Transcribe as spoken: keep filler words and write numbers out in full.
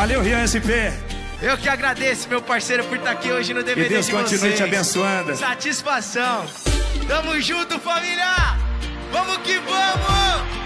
Valeu, Rian S P. Eu que agradeço, meu parceiro, por estar aqui hoje no D V D. Que Deus de continue vocês. te abençoando. Satisfação. Tamo junto, família. Vamos que vamos.